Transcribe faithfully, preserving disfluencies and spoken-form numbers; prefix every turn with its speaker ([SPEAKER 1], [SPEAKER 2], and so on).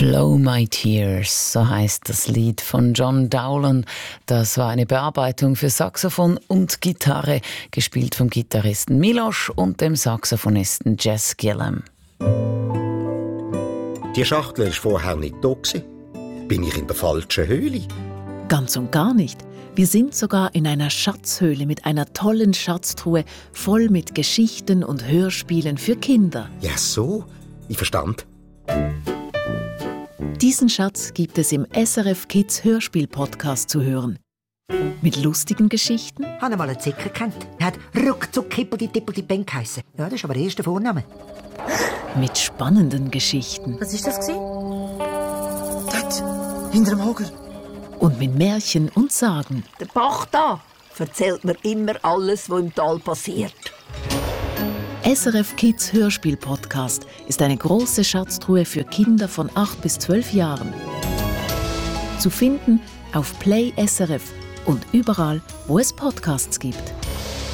[SPEAKER 1] Flow My Tears, so heisst das Lied von John Dowland. Das war eine Bearbeitung für Saxophon und Gitarre, gespielt vom Gitarristen Miloš und dem Saxophonisten Jess Gillam.
[SPEAKER 2] Die Schachtel war vorher nicht da. Bin ich in der falschen Höhle?
[SPEAKER 3] Ganz und gar nicht. Wir sind sogar in einer Schatzhöhle mit einer tollen Schatztruhe, voll mit Geschichten und Hörspielen für Kinder.
[SPEAKER 2] Ja, so. Ich verstand.
[SPEAKER 3] Diesen Schatz gibt es im S R F Kids Hörspiel-Podcast zu hören. Mit lustigen Geschichten.
[SPEAKER 4] Ich habe mal einen Zicker gekannt. Er hat ruckzuck Hippeldi-Tippeldi-Beng geheissen. Ja, das ist aber der erste Vorname.
[SPEAKER 3] Mit spannenden Geschichten.
[SPEAKER 5] Was war das? Dort, hinter dem Hoger.
[SPEAKER 3] Und mit Märchen und Sagen.
[SPEAKER 6] Der Bach da erzählt mir immer alles, was im Tal passiert.
[SPEAKER 3] S R F Kids Hörspiel-Podcast ist eine große Schatztruhe für Kinder von acht bis zwölf Jahren. Zu finden auf Play S R F und überall, wo es Podcasts gibt.